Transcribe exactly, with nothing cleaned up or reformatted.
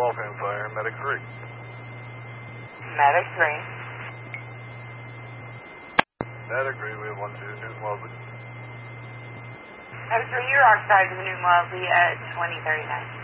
Waltham Fire, Medic three. Medic three. Medic three, we have one two, Newton Wellesley. Medic three, you're outside of the Newton Wellesley at twenty thirty-nine.